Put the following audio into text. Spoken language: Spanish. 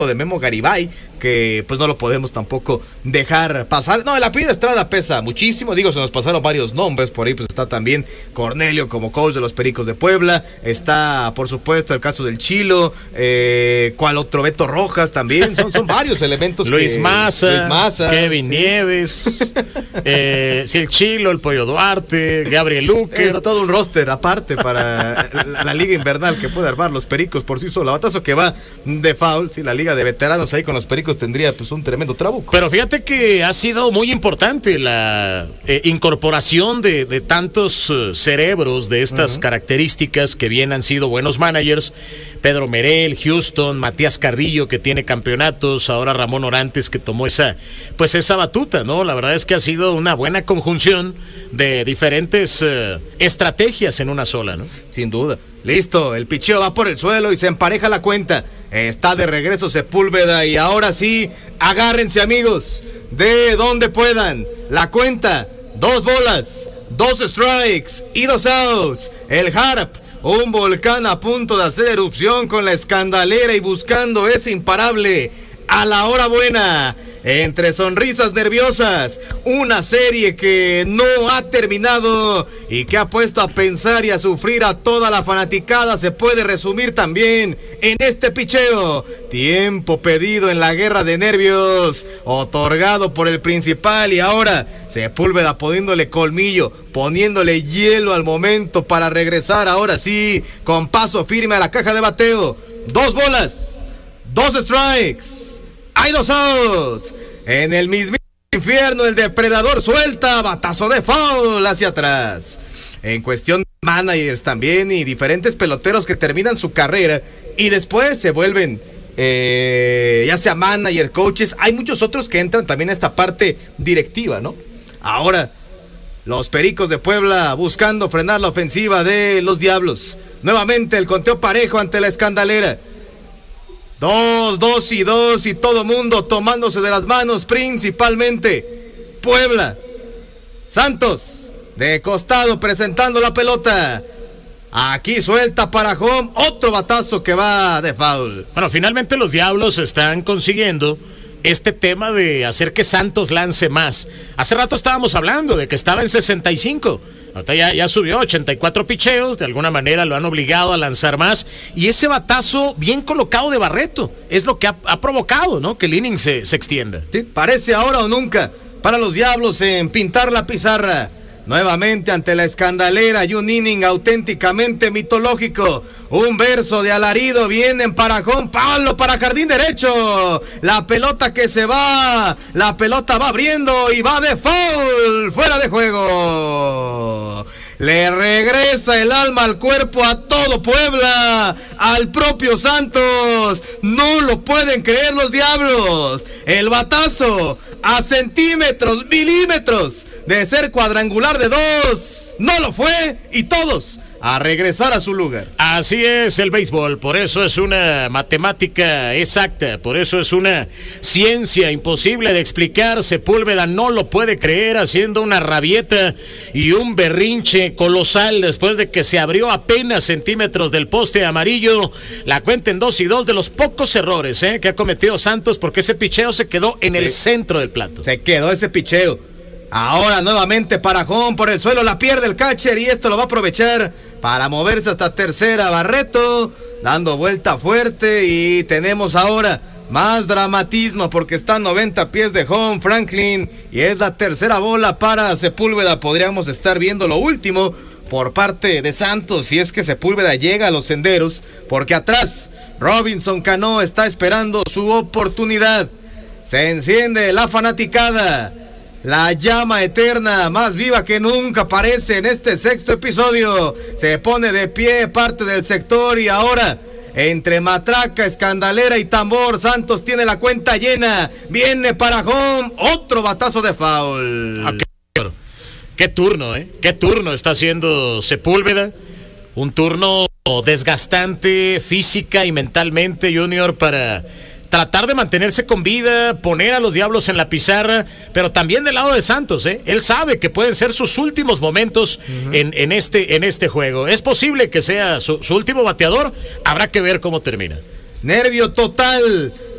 de Memo Garibay, que pues no lo podemos tampoco dejar pasar. No, el apellido Estrada pesa muchísimo, digo, se nos pasaron varios nombres, por ahí pues está también Cornelio como coach de los Pericos de Puebla, está por supuesto el caso del Chilo, ¿cuál otro? Beto Rojas también, son varios elementos. Luis Maza, Kevin Nieves, sí, el Chilo, el Pollo Duarte, Gabriel Luque. Es todo un roster aparte para la liga invernal que puede armar los Pericos por sí sola. Batazo que va de foul, sí, la liga de veteranos ahí con los Pericos tendría pues un tremendo trabuco. Pero fíjate que ha sido muy importante la incorporación de tantos cerebros de estas características que bien han sido buenos managers. Pedro Merel, Houston, Matías Carrillo, que tiene campeonatos, ahora Ramón Orantes, que tomó esa batuta, ¿no? La verdad es que ha sido una buena conjunción de diferentes estrategias en una sola, ¿no? Sin duda. Listo, el picheo va por el suelo y se empareja la cuenta. Está de regreso Sepúlveda y ahora sí, agárrense amigos, de donde puedan. La cuenta, 2 bolas, 2 strikes y 2 outs. El Harp, un volcán a punto de hacer erupción con la escandalera y buscando ese imparable a la hora buena. Entre sonrisas nerviosas, una serie que no ha terminado y que ha puesto a pensar y a sufrir a toda la fanaticada, se puede resumir también en este picheo. Tiempo pedido en la guerra de nervios, otorgado por el principal, y ahora Sepúlveda poniéndole colmillo, poniéndole hielo al momento para regresar ahora sí, con paso firme a la caja de bateo. 2 bolas, 2 strikes. Hay 2 outs. En el mismo infierno, el depredador suelta batazo de foul hacia atrás. En cuestión de managers también y diferentes peloteros que terminan su carrera y después se vuelven ya sea manager, coaches. Hay muchos otros que entran también a esta parte directiva, ¿no? Ahora, los Pericos de Puebla buscando frenar la ofensiva de los Diablos. Nuevamente el conteo parejo ante la escandalera. 2 y todo mundo tomándose de las manos, principalmente Puebla. Santos de costado presentando la pelota. Aquí suelta para home, otro batazo que va de foul. Bueno, finalmente los Diablos están consiguiendo este tema de hacer que Santos lance más. Hace rato estábamos hablando de que estaba en 65. Ahorita ya subió 84 picheos, de alguna manera lo han obligado a lanzar más, y ese batazo bien colocado de Barreto es lo que ha provocado, ¿no? Que el inning se extienda. Sí, parece ahora o nunca para los Diablos en pintar la pizarra. Nuevamente ante la escandalera y un inning auténticamente mitológico. Un verso de alarido, vienen para home, palo para jardín derecho. La pelota que se va, la pelota va abriendo y va de foul, fuera de juego. Le regresa el alma al cuerpo a todo Puebla, al propio Santos. No lo pueden creer los Diablos. El batazo a centímetros, milímetros de ser cuadrangular de 2. No lo fue y todos a regresar a su lugar. Así es el béisbol, por eso es una matemática exacta, por eso es una ciencia imposible de explicar. Sepúlveda no lo puede creer, haciendo una rabieta y un berrinche colosal después de que se abrió apenas centímetros del poste amarillo. La cuenta en 2-2, de los pocos errores que ha cometido Santos, porque ese picheo se quedó en el centro del plato. Se quedó ese picheo. Ahora nuevamente para home, por el suelo la pierde el catcher y esto lo va a aprovechar para moverse hasta tercera. Barreto dando vuelta fuerte y tenemos ahora más dramatismo porque está a 90 pies de home Franklin y es la tercera bola para Sepúlveda. Podríamos estar viendo lo último por parte de Santos si es que Sepúlveda llega a los senderos, porque atrás Robinson Cano está esperando su oportunidad. Se enciende la fanaticada. La llama eterna, más viva que nunca, aparece en este sexto episodio. Se pone de pie parte del sector y ahora, entre matraca, escandalera y tambor, Santos tiene la cuenta llena. Viene para home, otro batazo de foul. Qué turno, qué turno está haciendo Sepúlveda. Un turno desgastante física y mentalmente, Junior, para tratar de mantenerse con vida, poner a los Diablos en la pizarra, pero también del lado de Santos, él sabe que pueden ser sus últimos momentos en este juego. Es posible que sea su último bateador, habrá que ver cómo termina. Nervio total